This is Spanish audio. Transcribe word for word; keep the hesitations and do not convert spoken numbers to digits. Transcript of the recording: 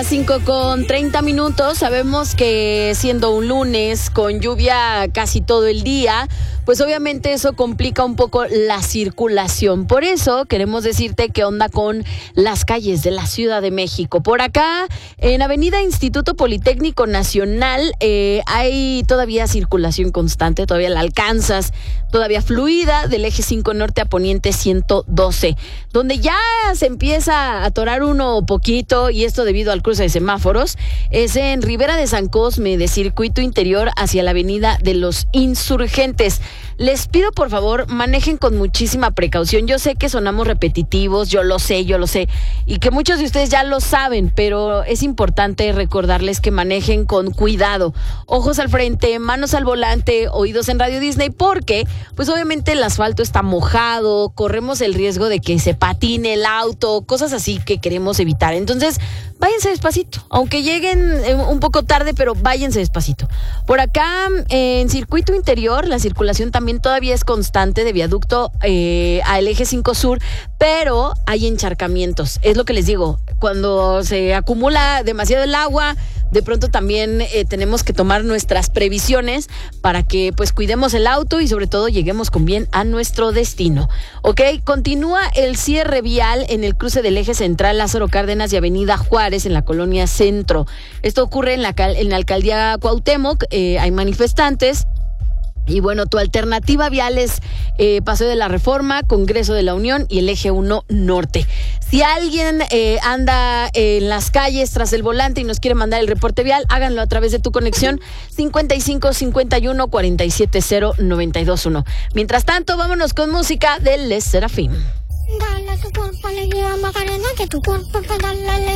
cinco con treinta minutos. Sabemos que siendo un lunes con lluvia casi todo el día, pues obviamente eso complica un poco la circulación. Por eso queremos decirte qué onda con las calles de la Ciudad de México. Por acá, en Avenida Instituto Politécnico Nacional, eh, hay todavía circulación constante, todavía la alcanzas, todavía fluida, del eje cinco norte a poniente ciento doce. Donde ya se empieza a atorar uno poquito, y esto debido al cruce de semáforos, es en Ribera de San Cosme, de circuito interior hacia la Avenida de los Insurgentes. Les pido por favor manejen con muchísima precaución. Yo sé que sonamos repetitivos, yo lo sé, yo lo sé, y que muchos de ustedes ya lo saben, pero es importante recordarles que manejen con cuidado. Ojos al frente, manos al volante, oídos en Radio Disney, porque pues obviamente el asfalto está mojado, corremos el riesgo de que se patine el auto, cosas así que queremos evitar. Entonces, váyanse despacito, aunque lleguen un poco tarde, pero váyanse despacito. Por acá, en circuito interior, la circulación también todavía es constante de viaducto eh, al eje cinco sur, pero hay encharcamientos. Es lo que les digo, cuando se acumula demasiado el agua, de pronto también eh, tenemos que tomar nuestras previsiones para que pues cuidemos el auto y sobre todo lleguemos con bien a nuestro destino. Ok, continúa el cierre vial en el cruce del eje central Lázaro Cárdenas y Avenida Juárez en la colonia Centro. Esto ocurre en la, en la alcaldía Cuauhtémoc, eh, hay manifestantes. Y bueno, tu alternativa vial es eh, Paseo de la Reforma, Congreso de la Unión y el eje uno norte. Si alguien eh, anda en las calles tras el volante y nos quiere mandar el reporte vial, háganlo a través de tu conexión cincuenta y cinco cincuenta y uno cuarenta y siete cero noventa y dos uno. Mientras tanto, vámonos con música de Les Serafim. Dale a tu cuerpo alegría, Macarena, que tu cuerpo pedale.